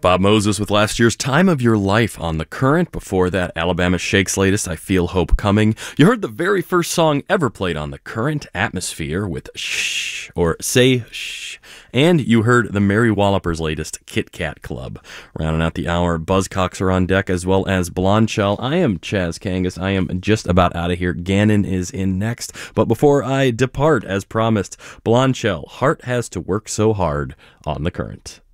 Bob Moses with last year's Time of Your Life on The Current. Before that, Alabama Shake's latest, I Feel Hope Coming. You heard the very first song ever played on The Current, Atmosphere, with Shh, or Say Shh. And you heard the Mary Wallopers' latest, Kit Kat Club. Rounding out the hour, Buzzcocks are on deck, as well as Blondshell. I am Chaz Kangas. I am just about out of here. Gannon is in next. But before I depart, as promised, Blondshell, Heart Has to Work So Hard on The Current.